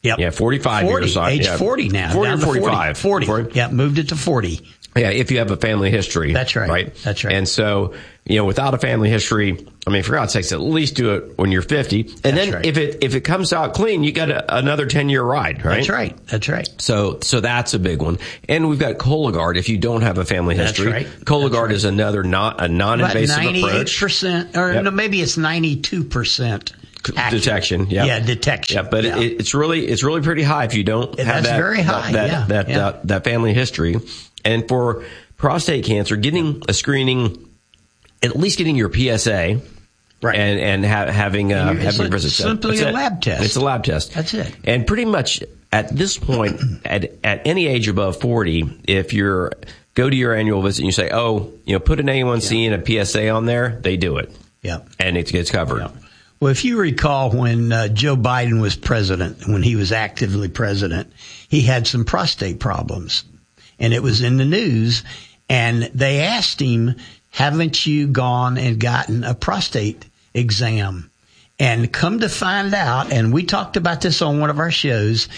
Yep. Yeah, 45 years. Age 40 now. 40 or 45. 40. Yeah, moved it to 40. Yeah, if you have a family history. That's right. Right? That's right. And so, without a family history, I mean, for God's sakes, at least do it when you're 50. And then if it comes out clean, you got another 10-year ride, right? That's right. So that's a big one. And we've got Cologuard if you don't have a family history. That's right. Cologuard is another non-invasive approach. 98%, or no, maybe it's 92%. Detection, yeah, detection. Yeah, but it's really pretty high if you don't have that. Very high. That family history. And for prostate cancer, getting a screening, at least getting your PSA, right, and having your visit. Simply a lab test. It's a lab test. That's it. And pretty much at this point, at any age above 40, if you go to your annual visit and you say, put an A1C and a PSA on there, they do it. Yeah, and it gets covered. Yeah. Well, if you recall when Joe Biden was president, when he was actively president, he had some prostate problems. And it was in the news. And they asked him, haven't you gone and gotten a prostate exam? And come to find out, and we talked about this on one of our shows,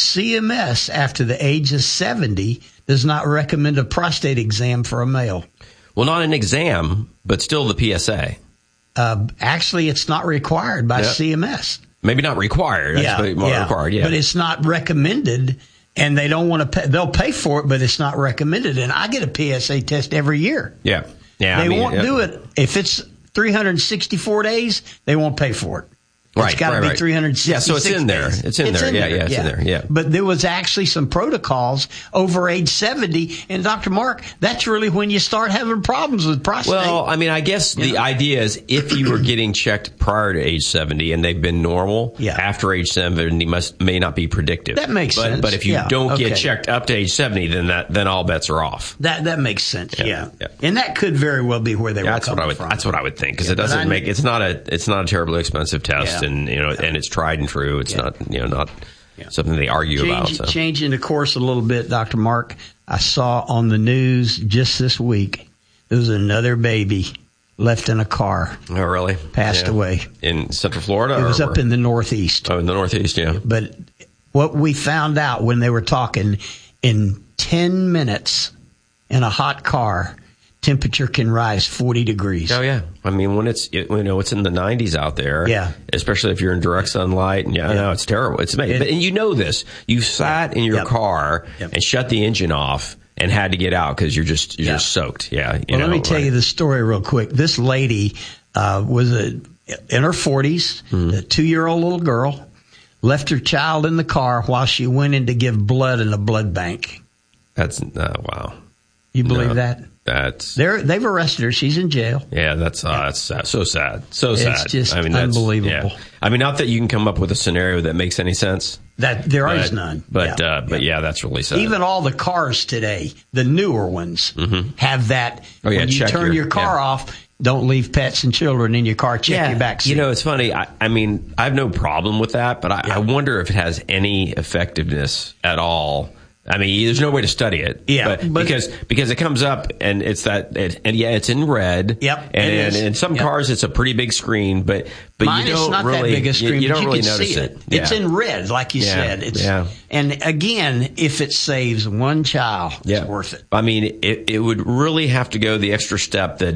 CMS, after the age of 70, does not recommend a prostate exam for a male. Well, not an exam, but still the PSA. Actually, it's not required by CMS. Maybe not required. Required. Yeah, but it's not recommended, and they don't want to pay. They'll pay for it, but it's not recommended. And I get a PSA test every year. Yeah. They won't do it if it's 364 days. They won't pay for it. It's got to be 366 Yeah, so it's in there. days. It's in there. Yeah, it's in there. Yeah. But there was actually some protocols over age 70. And Dr. Mark, that's really when you start having problems with prostate. Well, I mean, I guess the idea is if you were getting checked prior to age 70 and they've been normal, after age 70 may not be predictive. That makes sense. But if you don't get checked up to age 70, then all bets are off. That makes sense. Yeah. And that could very well be where they were coming from. That's what I would think, because it doesn't make it's not a terribly expensive test. And and it's tried and true. It's not something they argue about. So. Changing the course a little bit, Dr. Mark, I saw on the news just this week there was another baby left in a car. Oh, really? Passed away in Central Florida. It was up in the Northeast. Oh, in the Northeast, yeah. But what we found out when they were talking, in 10 minutes in a hot car, temperature can rise 40 degrees. Oh, yeah. I mean, when it's in the 90s out there, especially if you're in direct sunlight, and no, it's terrible. It's amazing. And you know this. You sat in your car and shut the engine off and had to get out because you're just soaked. Yeah. Let me tell you the story real quick. This lady was in her 40s, a 2-year-old little girl, left her child in the car while she went in to give blood in a blood bank. That's wow. You believe that? They've arrested her. She's in jail. Yeah, that's sad. So sad. So sad. It's just unbelievable. Yeah. I mean, not that you can come up with a scenario that makes any sense. That there is none. But that's really sad. Even all the cars today, the newer ones, have that. When you turn your car off, don't leave pets and children in your car. Check your back seat. It's funny. I mean, I have no problem with that, but I wonder if it has any effectiveness at all. I mean, there's no way to study it. Yeah, but because it comes up and it's it's in red. Yep. And in some cars it's a pretty big screen, but mine you don't is not really that big a screen, you don't really can notice see it. It's in red, like you said. And again, if it saves one child, it's worth it. I mean, it would really have to go the extra step that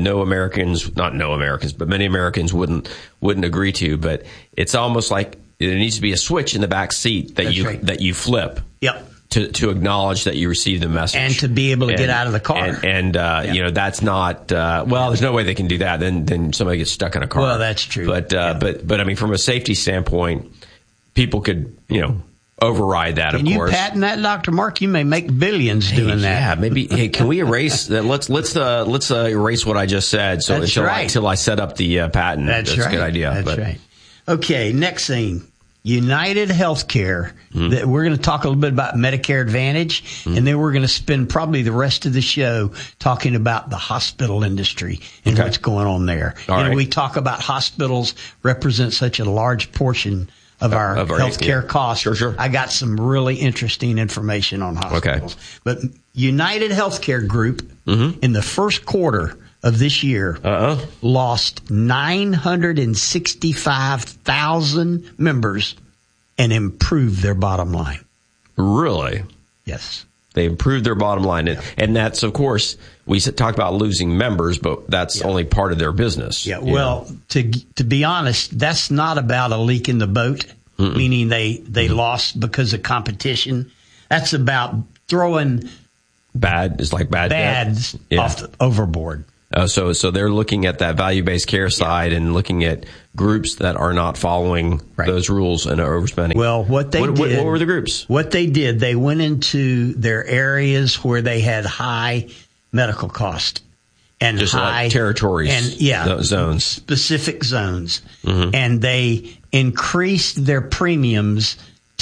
many Americans wouldn't agree to. But it's almost like there needs to be a switch in the back seat that you flip. Yep. To acknowledge that you received the message. And to be able to get out of the car. And that's not, there's no way they can do that. Then somebody gets stuck in a car. Well, that's true. But I mean, from a safety standpoint, people could, override that, of course. Can you patent that, Dr. Mark? You may make billions doing that. Yeah, maybe. Hey, can we erase that? Let's erase what I just said. So until I set up the patent. That's a good idea. That's right. Okay, next thing. United Healthcare. That we're going to talk a little bit about Medicare Advantage, and then we're going to spend probably the rest of the show talking about the hospital industry and what's going on there. We talk about hospitals represent such a large portion of our healthcare costs. Sure. I got some really interesting information on hospitals. Okay. But United Healthcare Group in the first quarter of this year lost 965,000 members and improved their bottom line. Really? Yes. They improved their bottom line. And that's, of course, we talk about losing members, but that's only part of their business. Yeah. Well, to be honest, that's not about a leak in the boat, meaning they lost because of competition. That's about throwing bads overboard. So they're looking at that value-based care side and looking at groups that are not following those rules and are overspending. Well, what were the groups? What they did, they went into their areas where they had high medical cost and just high like territories and zones, specific zones, and they increased their premiums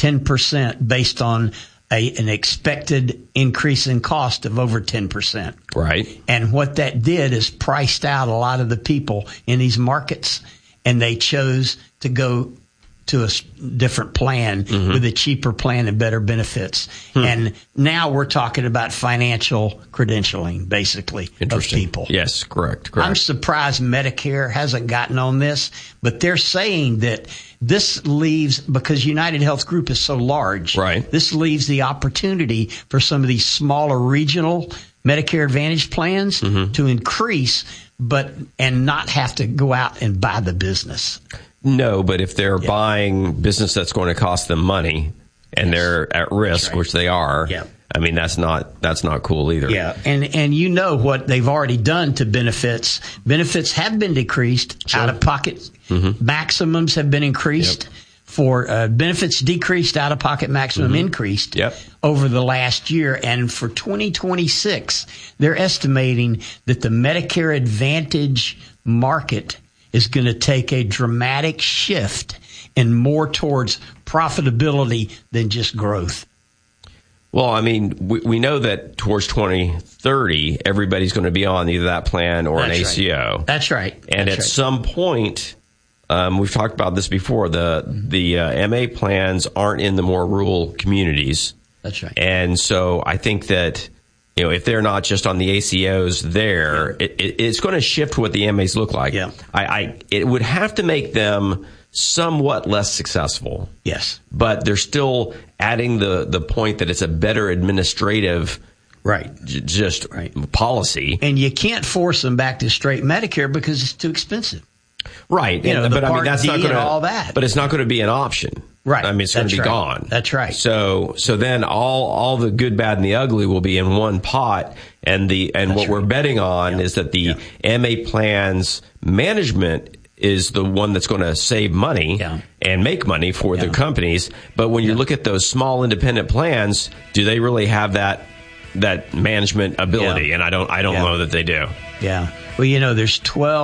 10% based on an expected increase in cost of over 10%. Right. And what that did is priced out a lot of the people in these markets, and they chose to go to a different plan with a cheaper plan and better benefits. And now we're talking about financial credentialing, basically, of people. Yes, correct. I'm surprised Medicare hasn't gotten on this, but they're saying that this leaves, because United Health Group is so large, this leaves the opportunity for some of these smaller regional Medicare Advantage plans to increase, and not have to go out and buy the business. No, but if they're buying business that's going to cost them money and they're at risk, which they are, I mean, that's not cool either. Yeah, and you know what they've already done to benefits. Benefits have been decreased. Out-of-pocket maximums have been increased. For benefits decreased, out-of-pocket maximum increased over the last year. And for 2026, they're estimating that the Medicare Advantage market is going to take a dramatic shift and more towards profitability than just growth. Well, I mean, we know that towards 2030, everybody's going to be on either that plan or an ACO. Right. That's right. And at some point, we've talked about this before, the MA plans aren't in the more rural communities. That's right. And so I think that, if they're not just on the ACOs there, it's going to shift what the MAs look like. Yeah. It would have to make them somewhat less successful. Yes. But they're still adding the point that it's a better administrative policy. And you can't force them back to straight Medicare because it's too expensive. Right. But I mean, that's not going to all that. But it's not going to be an option. Right. I mean, it's going to be gone. That's right. So then all the good, bad, and the ugly will be in one pot. And what we're betting on is that the MA plans management is the one that's going to save money and make money for the companies. But when you look at those small independent plans, do they really have that management ability? And I don't know that they do. Yeah. Well, there's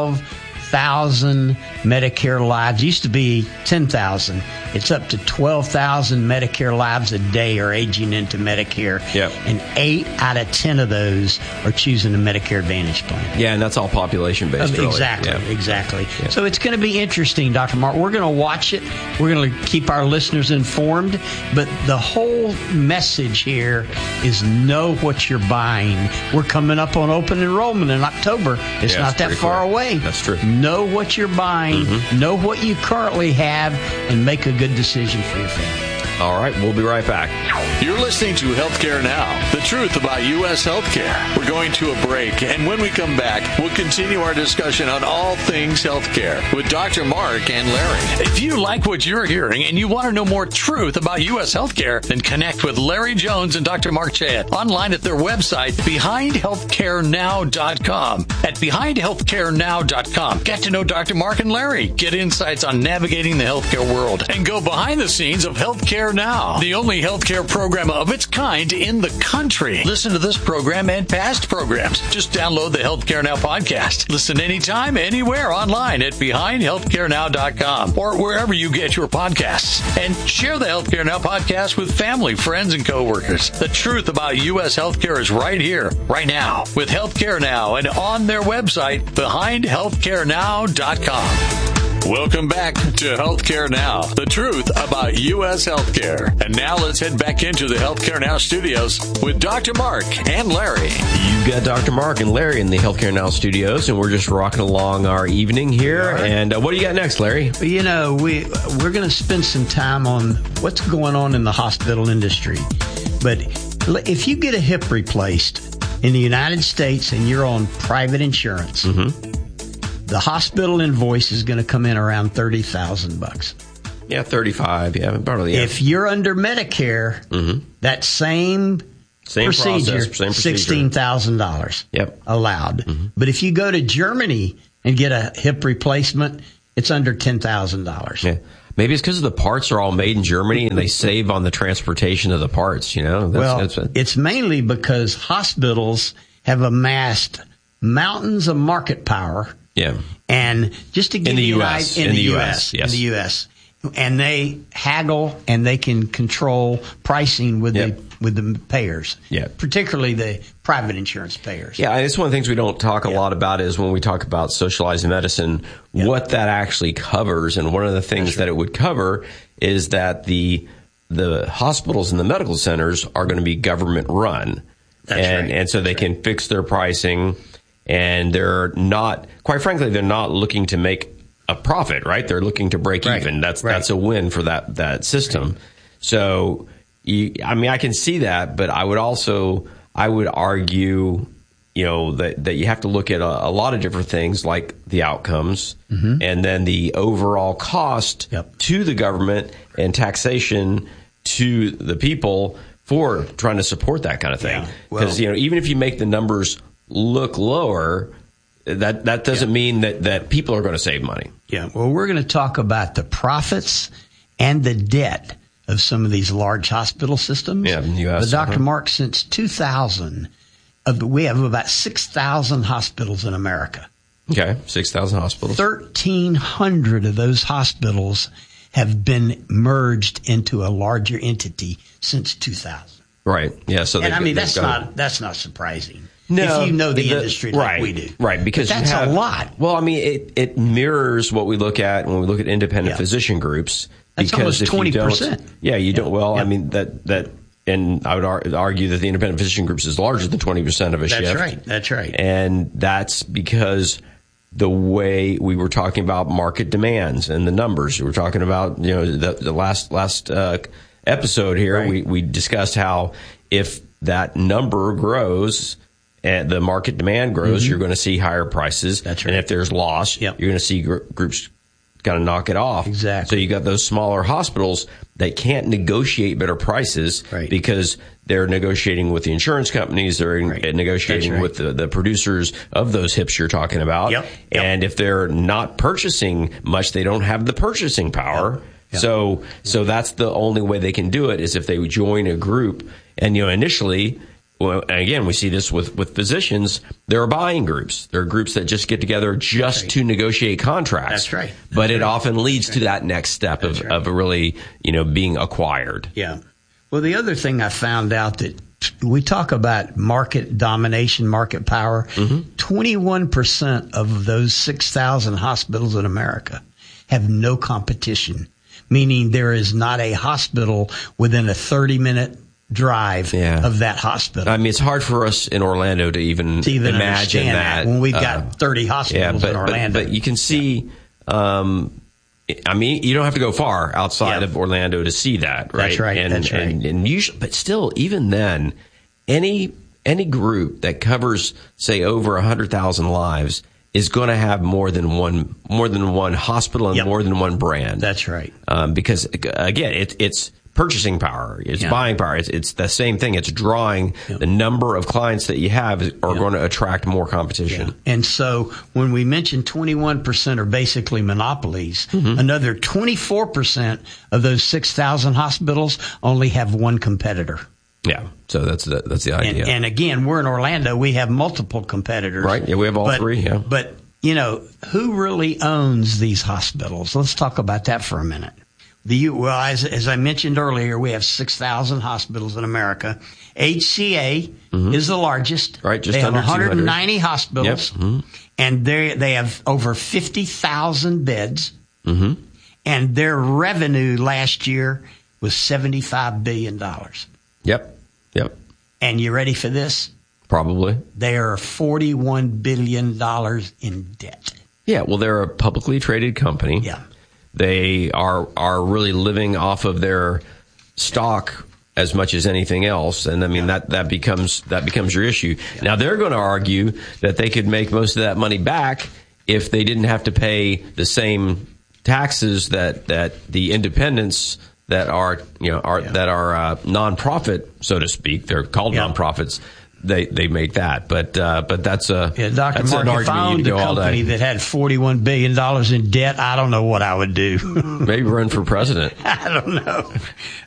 12,000 Medicare lives. It used to be 10,000. It's up to 12,000 Medicare lives a day are aging into Medicare. Yep. And 8 out of 10 of those are choosing a Medicare Advantage plan. Yeah, and that's all population-based, really. Exactly. Yeah. So it's going to be interesting, Dr. Mark. We're going to watch it. We're going to keep our listeners informed. But the whole message here is know what you're buying. We're coming up on open enrollment in October. It's not that far away. That's true. Know what you're buying. Know what you currently have, and make a good decision for your family. All right, we'll be right back. You're listening to Healthcare Now, the truth about U.S. healthcare. We're going to a break, and when we come back, we'll continue our discussion on all things healthcare with Dr. Mark and Larry. If you like what you're hearing and you want to know more truth about U.S. healthcare, then connect with Larry Jones and Dr. Mark Chayet online at their website, BehindHealthcareNow.com. At BehindHealthcareNow.com, get to know Dr. Mark and Larry, get insights on navigating the healthcare world, and go behind the scenes of Healthcare Now, the only healthcare program of its kind in the country. Listen to this program and past programs. Just download the Healthcare Now podcast. Listen anytime, anywhere online at BehindHealthcareNow.com or wherever you get your podcasts. And share the Healthcare Now podcast with family, friends, and coworkers. The truth about U.S. healthcare is right here, right now, with Healthcare Now and on their website, BehindHealthcareNow.com. Welcome back to Healthcare Now, the truth about U.S. healthcare. And now let's head back into the Healthcare Now studios with Dr. Mark and Larry. You've got Dr. Mark and Larry in the Healthcare Now studios, and we're just rocking along our evening here. And what do you got next, Larry? You know, we're going to spend some time on what's going on in the hospital industry. But if you get a hip replaced in the United States and you're on private insurance, the hospital invoice is going to come in around $30,000. Yeah, 35. Yeah, probably. Yeah. If you're under Medicare, that same procedure, $16,000. Yep, allowed. But if you go to Germany and get a hip replacement, it's under $10,000. Yeah. Maybe it's because the parts are all made in Germany and they save on the transportation of the parts. You know, it's mainly because hospitals have amassed mountains of market power. Yeah, and just to give you an idea, in the U.S., and they haggle and they can control pricing with the payers. Yeah, particularly the private insurance payers. Yeah, it's one of the things we don't talk a lot about is when we talk about socialized medicine, what that actually covers. And one of the things that it would cover is that the hospitals and the medical centers are going to be government run, and so they can fix their pricing. And they're not, quite frankly, they're not looking to make a profit, right? They're looking to break even. That's a win for that system. So, I can see that, but I would argue, that you have to look at a lot of different things like the outcomes and then the overall cost to the government and taxation to the people for trying to support that kind of thing. Because, even if you make the numbers look lower, that doesn't mean that people are going to save money. Yeah. Well, we're going to talk about the profits and the debt of some of these large hospital systems. Yeah, in the U.S. But Dr. Mark, since 2000, we have about 6,000 hospitals in America. Okay, 6,000 hospitals. 1,300 of those hospitals have been merged into a larger entity since 2000. Right. Yeah. So that's not surprising. No, if you know the industry like we do. Right, because that's a lot. Well, it mirrors what we look at when we look at independent physician groups. That's because almost 20%. You don't. Well, that, and I would argue that the independent physician groups is larger than 20% of a shift. That's right. And that's because the way we were talking about market demands and the numbers. We were talking about, the last episode here, we discussed how if that number grows, and the market demand grows, you're going to see higher prices. That's right. And if there's loss, you're going to see groups kind of knock it off. Exactly. So you got those smaller hospitals that can't negotiate better prices because they're negotiating with the insurance companies. They're negotiating with the producers of those hips you're talking about. And if they're not purchasing much, they don't have the purchasing power. So that's the only way they can do it is if they join a group. And, initially, well, again, we see this with physicians. There are buying groups. There are groups that just get together just to negotiate contracts. That's right. But it often leads to that next step of really, being acquired. Yeah. Well, the other thing I found out that we talk about market domination, market power. 21% of those 6,000 hospitals in America have no competition, meaning there is not a hospital within a 30-minute drive of that hospital. I mean, it's hard for us in Orlando to even imagine that when we've got 30 hospitals in Orlando. But you can see, you don't have to go far outside of Orlando to see that, right? That's right. And usually, but still, even then, any group that covers, say, over 100,000 lives is going to have more than one hospital and more than one brand. That's right. Because again, it's purchasing power, it's buying power, it's the same thing. It's drawing the number of clients that you have are going to attract more competition. And so when we mention 21% are basically monopolies, another 24% of those 6,000 hospitals only have one competitor. Yeah, so that's the idea. And again, we're in Orlando. We have multiple competitors. Right, yeah, we have all three, yeah. But, who really owns these hospitals? Let's talk about that for a minute. As I mentioned earlier, we have 6,000 hospitals in America. HCA is the largest. Right, just they have under 190 hospitals, yep. and they have over 50,000 beds. Mm-hmm. And their revenue last year was $75 billion. Yep. And you ready for this? Probably. They are $41 billion in debt. Yeah, well, they're a publicly traded company. Yeah. They are really living off of their stock as much as anything else, and I mean that becomes your issue. Yeah. Now they're going to argue that they could make most of that money back if they didn't have to pay the same taxes that the independents that are nonprofit, so to speak. They're called nonprofits. They make that, but that's Dr. That's Mark, if I owned a company that had $41 billion in debt, I don't know what I would do. Maybe run for president. I don't know.